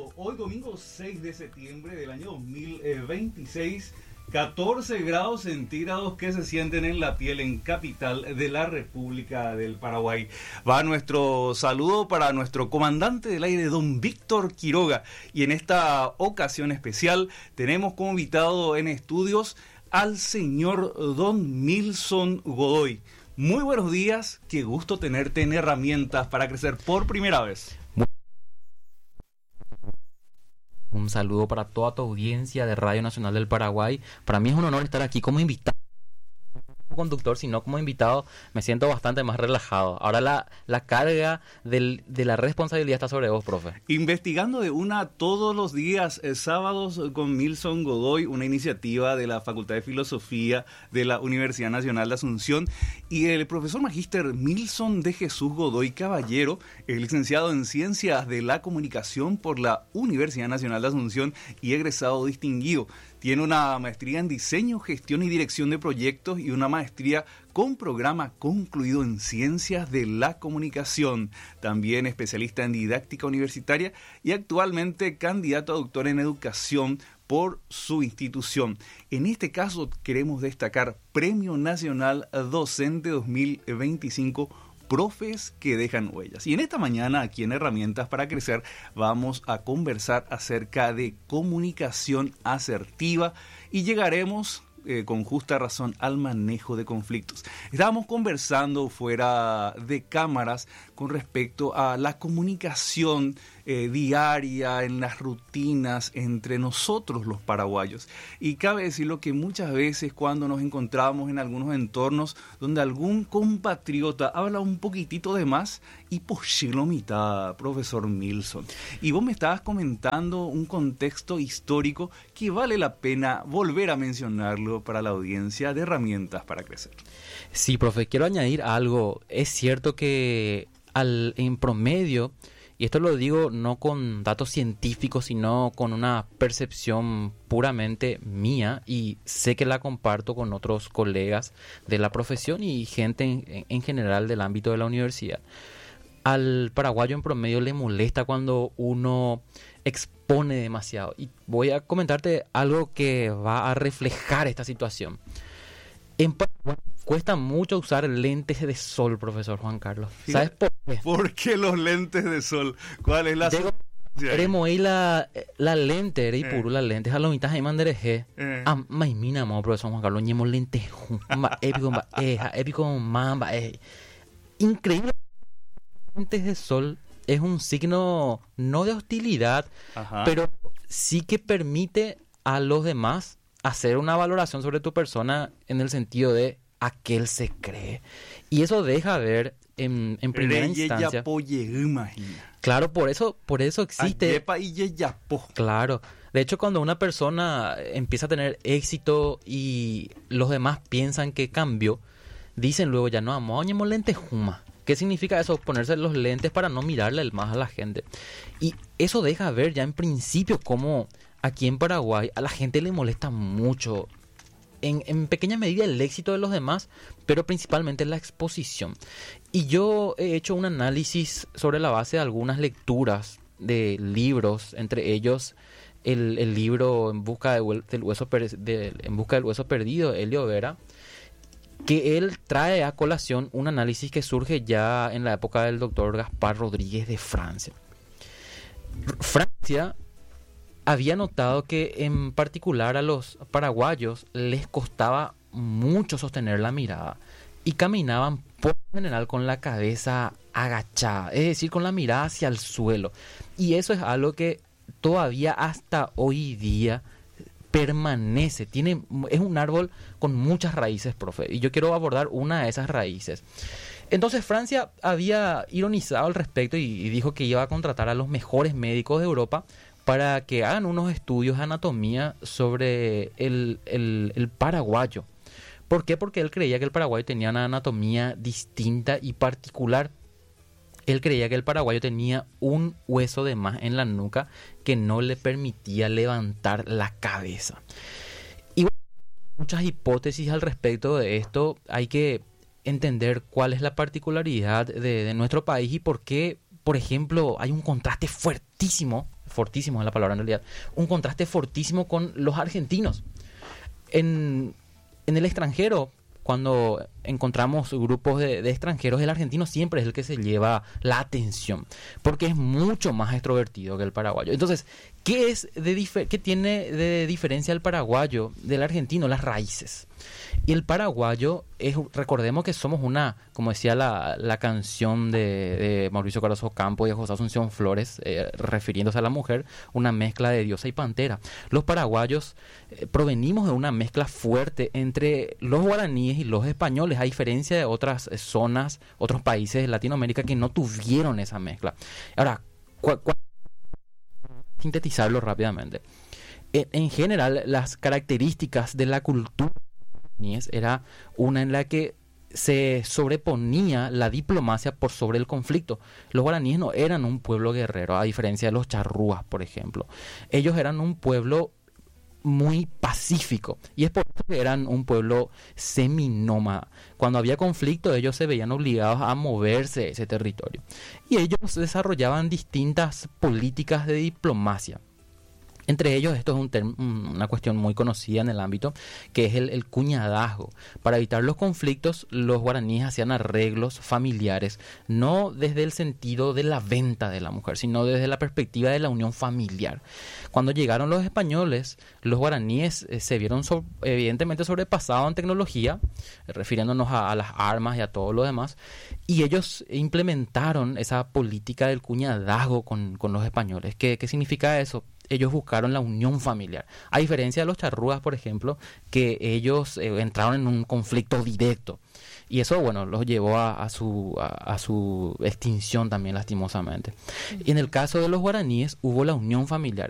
Hoy domingo 6 de septiembre del año 2026, 14 grados centígrados que se sienten en la piel en capital de la República del Paraguay. Va nuestro saludo para nuestro comandante del aire, don Víctor Quiroga. Y en esta ocasión especial tenemos como invitado en estudios al señor don Milson Godoy. Muy buenos días, qué gusto tenerte en Herramientas para Crecer por primera vez. Un saludo para toda tu audiencia de Radio Nacional del Paraguay. Para mí es un honor estar aquí como invitado, no como conductor, sino como invitado. Me siento bastante más relajado. Ahora la carga de la responsabilidad está sobre vos, profe. Investigando de una todos los días, sábados con Milson Godoy, una iniciativa de la Facultad de Filosofía de la Universidad Nacional de Asunción, y el profesor magíster Milson de Jesús Godoy Caballero, es licenciado en Ciencias de la Comunicación por la Universidad Nacional de Asunción y egresado distinguido. Tiene una maestría en Diseño, Gestión y Dirección de Proyectos y una maestría con programa concluido en Ciencias de la Comunicación. También especialista en Didáctica Universitaria y actualmente candidato a doctor en Educación por su institución. En este caso queremos destacar Premio Nacional Docente 2025, Profes que dejan huellas. Y en esta mañana, aquí en Herramientas para Crecer, vamos a conversar acerca de comunicación asertiva y llegaremos con justa razón al manejo de conflictos. Estábamos conversando fuera de cámaras con respecto a la comunicación diaria en las rutinas entre nosotros los paraguayos. Y cabe decirlo que muchas veces cuando nos encontramos en algunos entornos donde algún compatriota habla un poquitito de más y lo mitad, profesor Milson. Y vos me estabas comentando un contexto histórico que vale la pena volver a mencionarlo para la audiencia de Herramientas para Crecer. Sí, profe, quiero añadir algo. Es cierto que en promedio, y esto lo digo no con datos científicos, sino con una percepción puramente mía, y sé que la comparto con otros colegas de la profesión y gente en general del ámbito de la universidad. Al paraguayo en promedio le molesta cuando uno expone demasiado. Y voy a comentarte algo que va a reflejar esta situación. En Paraguay cuesta mucho usar lentes de sol, profesor Juan Carlos. ¿Sabes por qué? ¿Por qué los lentes de sol? ¿Cuál es la Queremos ir la lente, era puro las lentes a lo mitad de mandereje. Maimina, profesor Juan Carlos, ñemos lentes, épico mamba, increíble. Lentes de sol es un signo no de hostilidad, pero sí que permite a los demás hacer una valoración sobre tu persona en el sentido de aquel se cree. Y eso deja ver en primera instancia. Claro, por eso existe. Claro. De hecho, cuando una persona empieza a tener éxito y los demás piensan que cambió, dicen luego ya no, amoñemos lentes juma. ¿Qué significa eso? Ponerse los lentes para no mirarle más a la gente. Y eso deja ver ya en principio cómo aquí en Paraguay a la gente le molesta mucho, en pequeña medida, el éxito de los demás, pero principalmente la exposición. Y yo he hecho un análisis sobre la base de algunas lecturas de libros, entre ellos el libro En busca del hueso perdido, de Elio Vera, que él trae a colación un análisis que surge ya en la época del doctor Gaspar Rodríguez de Francia. Francia había notado que en particular a los paraguayos les costaba mucho sostener la mirada y caminaban por lo general con la cabeza agachada, es decir, con la mirada hacia el suelo. Y eso es algo que todavía hasta hoy día permanece, es un árbol con muchas raíces, profe, y yo quiero abordar una de esas raíces. Entonces Francia había ironizado al respecto y dijo que iba a contratar a los mejores médicos de Europa para que hagan unos estudios de anatomía sobre el paraguayo. ¿Por qué? Porque él creía que el paraguayo tenía una anatomía distinta y particular. Él creía que el paraguayo tenía un hueso de más en la nuca que no le permitía levantar la cabeza. Y bueno, muchas hipótesis al respecto de esto. Hay que entender cuál es la particularidad de nuestro país y por qué, por ejemplo, hay un contraste fuertísimo fortísimo es la palabra en realidad, un contraste fortísimo con los argentinos. En el extranjero, cuando encontramos grupos de extranjeros, el argentino siempre es el que se lleva la atención, porque es mucho más extrovertido que el paraguayo. Entonces, ¿qué tiene de diferencia el paraguayo del argentino? Las raíces. Y el paraguayo recordemos que somos como decía la canción de Mauricio Carazo Campo y de José Asunción Flores, refiriéndose a la mujer, una mezcla de diosa y pantera. Los paraguayos provenimos de una mezcla fuerte entre los guaraníes y los españoles, a diferencia de otras zonas, otros países de Latinoamérica que no tuvieron esa mezcla. Ahora, sintetizarlo rápidamente. En general, las características de la cultura era una en la que se sobreponía la diplomacia por sobre el conflicto. Los guaraníes no eran un pueblo guerrero, a diferencia de los charrúas, por ejemplo. Ellos eran un pueblo muy pacífico, y es por eso que eran un pueblo seminómada. Cuando había conflicto, ellos se veían obligados a moverse de ese territorio, y ellos desarrollaban distintas políticas de diplomacia. Entre ellos, esto es una cuestión muy conocida en el ámbito, que es el cuñadazgo. Para evitar los conflictos, los guaraníes hacían arreglos familiares, no desde el sentido de la venta de la mujer, sino desde la perspectiva de la unión familiar. Cuando llegaron los españoles, los guaraníes se vieron evidentemente sobrepasados en tecnología, refiriéndonos a las armas y a todo lo demás, y ellos implementaron esa política del cuñadazgo con los españoles. ¿Qué significa eso? Ellos buscaron la unión familiar. A diferencia de los charrúas, por ejemplo, que ellos entraron en un conflicto directo. Y eso, bueno, los llevó a su extinción también, lastimosamente. Y en el caso de los guaraníes, hubo la unión familiar.